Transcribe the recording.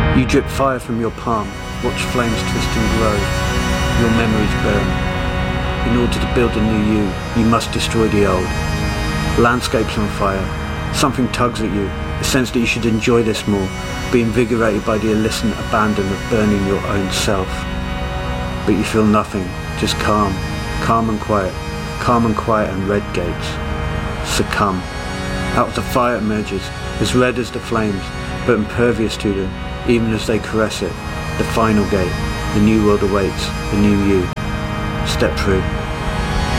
You drip fire from your palm, watch flames twist and grow, your memories burn. In order to build a new you must destroy the old. Landscapes on fire, something tugs at you, a sense that you should enjoy this more, be invigorated by the illicit abandon of burning your own self. But you feel nothing, just calm and quiet and red gates. Succumb. Out of the fire emerges, as red as the flames, but impervious to them, even as they caress it. The final gate, the new world awaits, the new you. Step through.